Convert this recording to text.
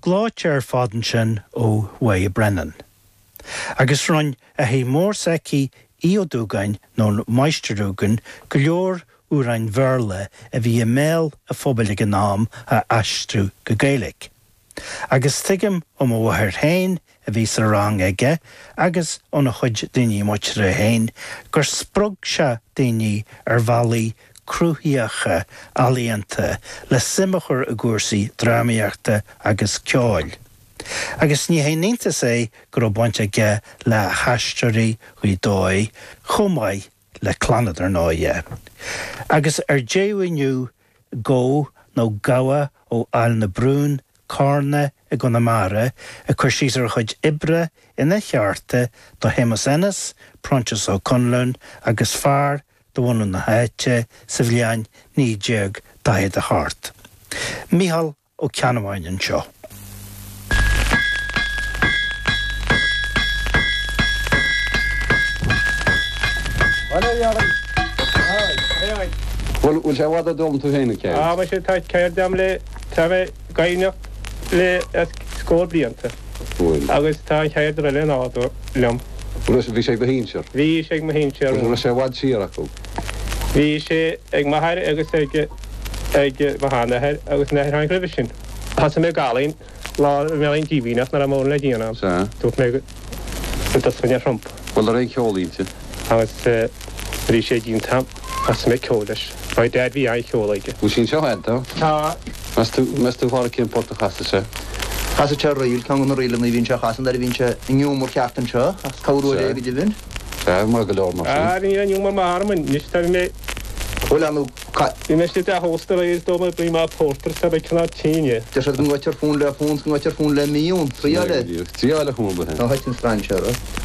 gláit ar fádan sin ó Way Brennan. Agus roinn a hé mór seci íodúgain nó meisterúgan go leor úrain bhirle a bhí méil a phobal ag an nám a aistrú go Gaelic. Agus tuigim ó bhhair hain a bhí sa rang aige agus óna chuid daoine muitir a hain gur sprog se daoine ar bhallaí cruthaíocha alíonanta le simachar a gúrsaí drámaíochta agus ceáil. Agus ní haonanta sé gur baint aige le haisteoirí chuí dóid chumáid le clanadar náide. Agus ar déhainniu gó nó gawa ó Ail na Brún, Carna a Gunamara a chuir síos ar chuid ibre ina chearta do Hémas Ennis, Prontas ó Conlún agus fearr do bhhainú na háite sa bhliain ní déag daiad a thart. Mícheál ó Ceanamhain an seo. Well, sé bhd a dom tú héna ceir? Ba sé tá ceir dam le tá bheith gaiineach le scór blianta. Agus tá cheir ar le nádó leam. Bhí sé go híseir? Bhí sé go híseir. Bhí sé bhd siar acu? Bhí sé ag maithir agus ag mahanathe agus na hain club sin. Tá mé gálainn lá méon díhíach nar a mór le díanam. Dúirt mé go fanne romp. Well ar é ceolínte? Agus bhí sé dín tam as mé ceolais. Ba dad bhí an ceolaige. Bhú sin seo head dá? Tá. Mes tú fára cinn porta chasta sé? Chasa te roiil can an roiile na bhín se chasan ar bhín se inniuúmór ceachtan seo as cabhrú é go dibhinn? Sé mar go leor mar. Ní inniuúmar marman, níos tá mé Bhfuil Bhí me si a hóstal éis dó me brí má póstar sa bheith cynna tíine. Te se gon gaitir fún le míún, tríáile? Tríáile chumú bethe. Tá haitin Fran se,